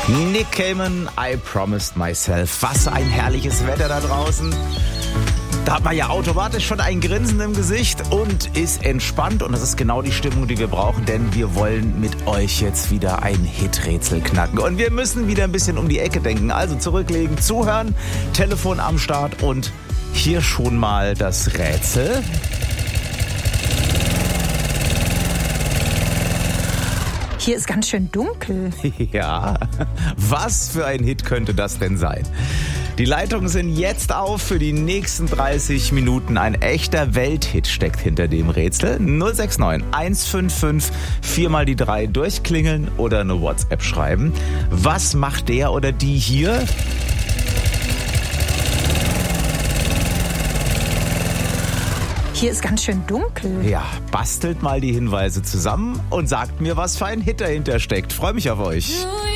Nick Cayman, I Promised Myself. Was ein herrliches Wetter da draußen. Da hat man ja automatisch schon ein Grinsen im Gesicht und ist entspannt. Und das ist genau die Stimmung, die wir brauchen, denn wir wollen mit euch jetzt wieder ein Hiträtsel knacken. Und wir müssen wieder ein bisschen um die Ecke denken. Also zurücklegen, zuhören, Telefon am Start und hier schon mal das Rätsel. Hier ist ganz schön dunkel. Ja, was für ein Hit könnte das denn sein? Die Leitungen sind jetzt auf für die nächsten 30 Minuten. Ein echter Welthit steckt hinter dem Rätsel. 069 155 4 mal die 3 durchklingeln oder eine WhatsApp schreiben. Was macht der oder die hier? Hier ist ganz schön dunkel. Ja, bastelt mal die Hinweise zusammen und sagt mir, was für ein Hit dahinter steckt. Freue mich auf euch.